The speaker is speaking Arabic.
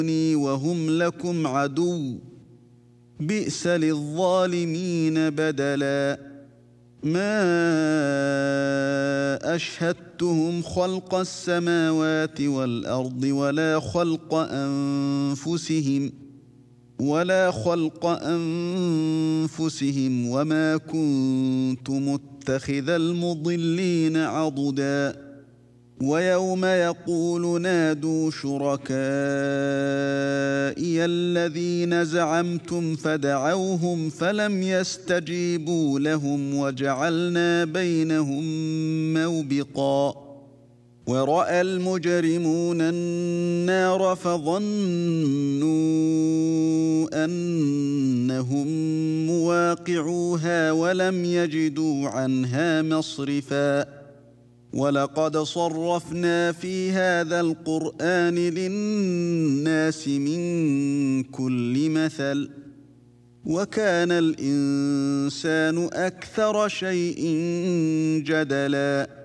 وهم لكم عدو بئس للظالمين بدلا ما أشهدتهم خلق السماوات والأرض ولا خلق أنفسهم وما كنت متخذ المضلين عضدا ويوم يقول نادوا شركائي الذين زعمتم فدعوهم فلم يستجيبوا لهم وجعلنا بينهم موبقا ورأى المجرمون النار فظنوا أنهم مواقعوها ولم يجدوا عنها مصرفا ولقد صرفنا في هذا القرآن للناس من كل مثل وكان الإنسان أكثر شيء جدلا